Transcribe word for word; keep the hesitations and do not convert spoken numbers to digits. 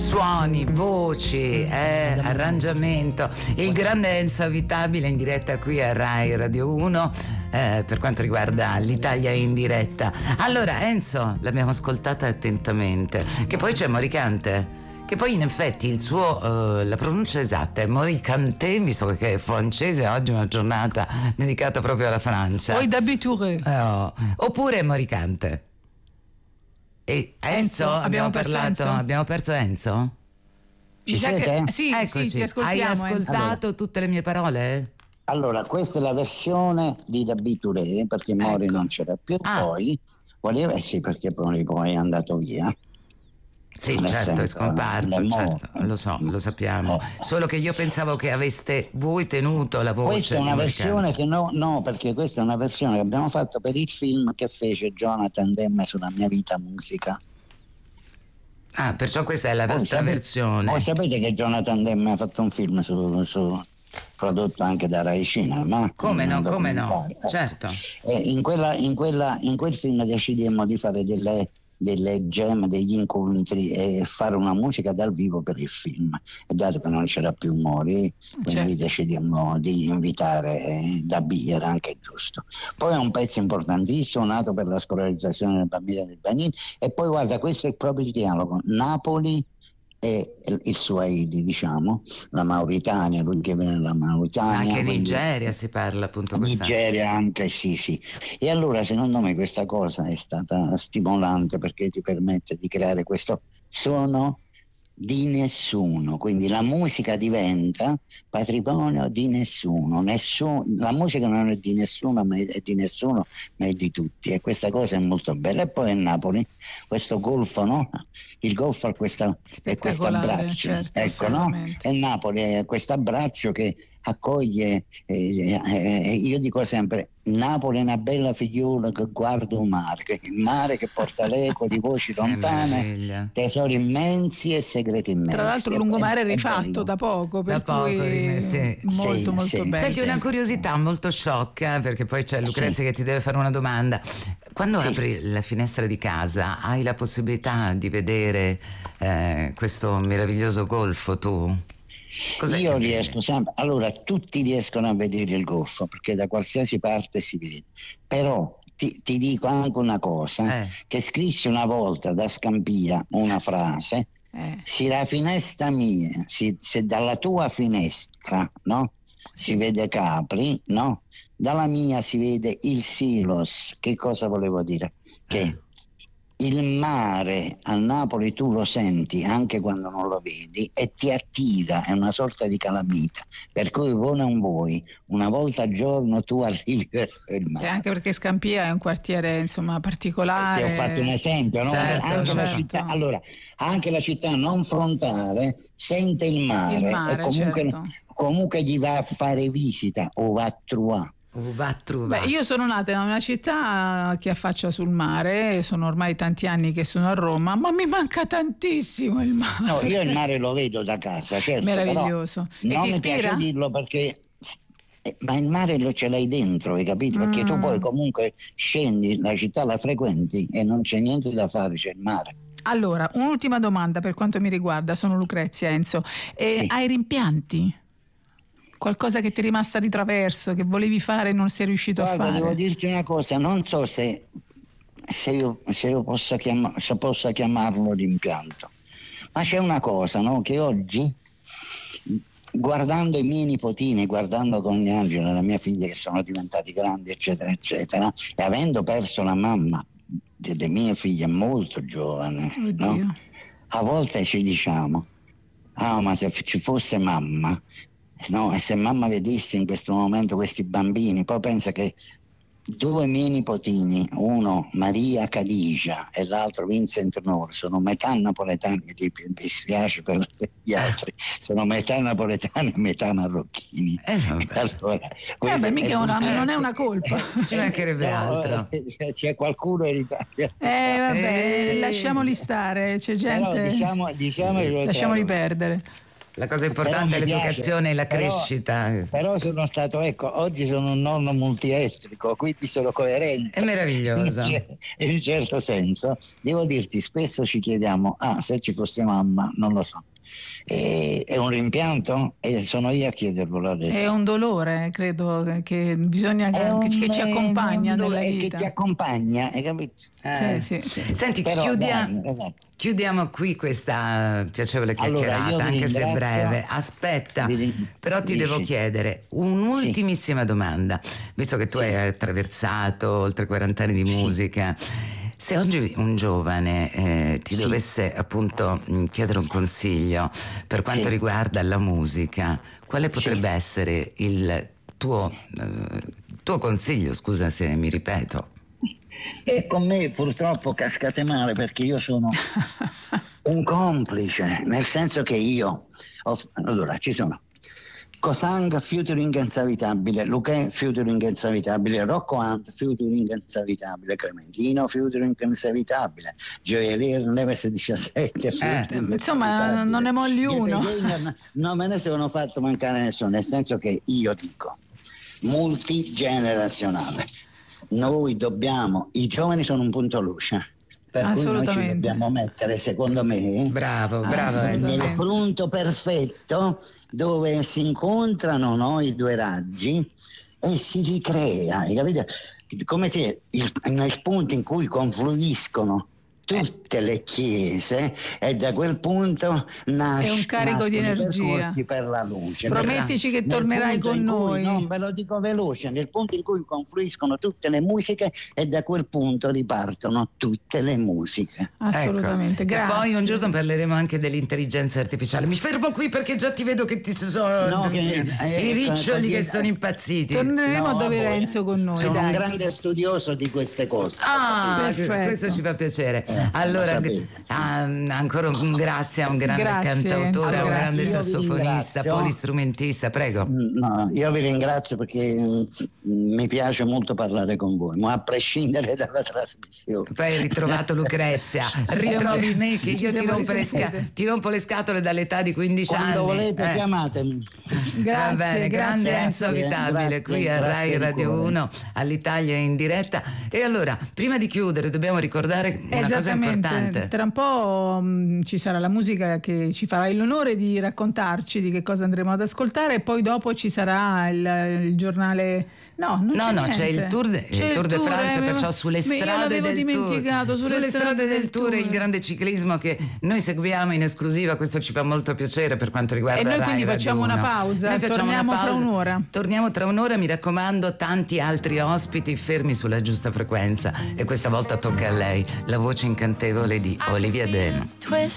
suoni, voci, eh, arrangiamento. Il grande Enzo Avitabile in diretta qui a Rai Radio uno eh, per quanto riguarda l'Italia in diretta. Allora Enzo, l'abbiamo ascoltata attentamente, che poi c'è Moricante, che poi in effetti il suo uh, la pronuncia esatta è Moricante, visto che è francese, oggi è una giornata dedicata proprio alla Francia. Poi d'abitudine. Oh. Oppure Moricante. E Enzo, Enzo, abbiamo, abbiamo parlato, perso Enzo? abbiamo perso Enzo? Ci siete? Che, sì, Eccoci. sì, ti ascoltiamo. Hai Enzo. ascoltato allora tutte le mie parole? Allora, questa è la versione di Dabiture, perché Mori Ecco. non c'era più, Ah. poi voleva, eh sì, perché poi, poi è andato via. Sì, Nel certo, è senso, scomparso, nel certo, modo. lo so, lo sappiamo. Eh. Solo che io pensavo che aveste voi tenuto la voce. Questa è di una Moricante. versione che no, no, perché questa è una versione che abbiamo fatto per il film che fece Jonathan Demme sulla mia vita musica. Ah, perciò questa è la Voi vostra sapete, versione. voi sapete che Jonathan Demme ha fatto un film su, su prodotto anche da Rai Cinema? Come no, un come no, documentario. Eh. certo. E in, quella, in, quella, in quel film decidemmo di fare delle, delle jam, degli incontri e fare una musica dal vivo per il film. E dato che non c'era più Mori, quindi Certo. decidemmo di invitare eh, da B, era anche giusto. Poi è un pezzo importantissimo nato per la scolarizzazione del bambino e dei bambini. E poi guarda, questo è proprio il dialogo Napoli e il Swahili, diciamo, la Mauritania, lui che viene dalla Mauritania, Anche in quindi- Nigeria si parla appunto questa. Nigeria anche, sì, sì. E allora secondo me questa cosa è stata stimolante perché ti permette di creare questo suono di nessuno, quindi la musica diventa patrimonio di nessuno. Nessuno, la musica non è di nessuno, ma è di nessuno, ma è di tutti, e questa cosa è molto bella. E poi a Napoli questo golfo, no? Il golfo ha questa, è questo Spettacolare, abbraccio, certo, ecco, no? assolutamente. E Napoli è questo abbraccio che accoglie, eh, eh, io dico sempre, Napoli è una bella figliuola che guarda un mare, che il mare che porta l'eco di voci Che lontane, meraviglia. tesori immensi e segreti immensi. Tra l'altro il È- lungomare è è rifatto bello. da poco, per Da poco, cui Rime, sì. molto Sì, molto sì. bello. Senti, una curiosità molto sciocca, perché poi c'è Lucrezia Sì. che ti deve fare una domanda. Quando Sì. apri la finestra di casa hai la possibilità di vedere eh, questo meraviglioso golfo tu? Cos'è Io che vedi? riesco sempre, allora tutti riescono a vedere il golfo perché da qualsiasi parte si vede, però ti, ti dico anche una cosa, Eh. che scrissi una volta da Scampia una frase, Eh, se la finestra mia, se, se dalla tua finestra, no, si vede Capri, no, dalla mia si vede il Silos. Che cosa volevo dire? Che il mare a Napoli tu lo senti anche quando non lo vedi e ti attira, è una sorta di calamita, per cui vuoi non vuoi, una volta al giorno tu arrivi verso il e mare. anche perché Scampia è un quartiere insomma particolare. Ti ho fatto un esempio, no? Certo, anche la certo. città, allora, anche la città non frontale sente il mare, Il mare, e comunque, certo. comunque gli va a fare visita o va a trovare. Uh, va a trovare. Beh, io sono nata in una città che affaccia sul mare, sono ormai tanti anni che sono a Roma, ma mi manca tantissimo il mare. No, io il mare lo vedo da casa, certo. Meraviglioso. Però E non ti mi ispira? piace dirlo perché, eh, ma il mare lo ce l'hai dentro, hai capito? Perché tu Mm. poi comunque scendi, la città la frequenti e non c'è niente da fare, c'è il mare. Allora, un'ultima domanda per quanto mi riguarda, sono Lucrezia, Enzo. E Sì. hai rimpianti? Qualcosa che ti è rimasta di traverso, che volevi fare e non sei riuscito Guarda, a fare? devo dirti una cosa, non so se, se io, se io possa, chiama, se possa chiamarlo rimpianto, ma c'è una cosa, no? Che oggi, guardando i miei nipotini, guardando con Angela, la mia figlia, che sono diventati grandi, eccetera, eccetera, e avendo perso la mamma delle mie figlie molto giovane, no? Oddio. A volte ci diciamo, ah, ma se ci fosse mamma, no, e se mamma vedesse in questo momento questi bambini, poi pensa che due miei nipotini, uno Maria Cadigia e l'altro Vincent Noor, sono metà napoletani, mi dispiace per gli altri, sono metà napoletani e metà marocchini. Eh, vabbè. Allora, Eh beh, mica è una- eh, non è una colpa. Ci mancherebbe no, altro. eh, c'è qualcuno in Italia. Eh vabbè, Eh. lasciamoli stare, c'è Però gente... diciamo, diciamo Lasciamoli perdere. La cosa importante è l'educazione e la però, crescita. Però sono stato, ecco, oggi sono un nonno multietnico, quindi sono coerente. È meraviglioso. In, in un certo senso, devo dirti, spesso ci chiediamo, ah, se ci fosse mamma, non lo so. E, è un rimpianto e sono io a chiedervelo adesso. È un dolore, credo, che bisogna che, un, che ci accompagna nella vita. Che ti accompagna, hai capito? Eh. Sì, sì, sì. Senti, Però, chiudiamo, dai, chiudiamo qui questa piacevole chiacchierata, allora, anche se ringrazio, breve. Aspetta, vi, però ti dici. devo chiedere un'ultimissima sì. domanda, visto che tu sì. hai attraversato oltre quaranta anni di sì. musica. Se oggi un giovane eh, ti sì. dovesse appunto chiedere un consiglio per quanto sì. riguarda la musica, quale potrebbe sì. essere il tuo, eh, tuo consiglio? Scusa se mi ripeto. E con me purtroppo cascate male, perché io sono un complice, nel senso che io ho, allora ci sono Cosang featuring Insavitabile, Luque featuring Insavitabile, Rocco Hunt featuring Insavitabile, Clementino featuring Insavitabile, Joelier Neves diciassette eh, insomma non ne molli uno. Non me ne sono fatto mancare nessuno, nel senso che io dico multigenerazionale. Noi dobbiamo, i giovani sono un punto luce, per cui noi ci dobbiamo mettere, secondo me, bravo, bravo, nel punto perfetto dove si incontrano no, i due raggi e si ricrea, capite? Come te, il, nel punto in cui confluiscono tutte le chiese e da quel punto nasce è un carico di energia per la luce. Promettici che tornerai con noi. Non ve lo dico veloce, nel punto in cui confluiscono tutte le musiche e da quel punto ripartono tutte le musiche. Assolutamente, ecco. grazie. E poi un giorno parleremo anche dell'intelligenza artificiale. Mi fermo qui perché già ti vedo che ti sono no, tutti, che, eh, i riccioli eh, che sono impazziti. Torneremo no, ad avere poi, Enzo con noi. Sono dai. un grande studioso di queste cose. Ah, questo ci fa piacere. Eh, allora, ah, ancora un grazie a un grande grazie, cantautore, a un grazie. grande sassofonista, polistrumentista, prego. No, io vi ringrazio perché mi piace molto parlare con voi, ma a prescindere dalla trasmissione. Poi hai ritrovato Lucrezia, ritrovi me che io ti rompo, le sca- ti rompo le scatole dall'età di quindici Quando anni. Quando volete eh. chiamatemi. Grazie, va bene, grande grazie. Enzo Avitabile grazie, qui a Rai Radio uno, all'Italia in diretta. E allora, prima di chiudere dobbiamo ricordare una cosa importante. Tra un po' mh, ci sarà la musica che ci farà l'onore di raccontarci di che cosa andremo ad ascoltare e poi dopo ci sarà il, il giornale. No, non no, c'è, no, niente. c'è il Tour de, c'è il tour il de tour, France, eh, perciò sulle strade del dimenticato, tour, sulle, sulle strade, strade del tour, tour il grande ciclismo che noi seguiamo in esclusiva, questo ci fa molto piacere per quanto riguarda e noi Rai quindi Radio facciamo uno. una pausa, noi torniamo una pausa, fra un'ora. Torniamo tra un'ora, mi raccomando, tanti altri ospiti fermi sulla giusta frequenza e questa volta tocca a lei, la voce incantevole di Olivia Dean.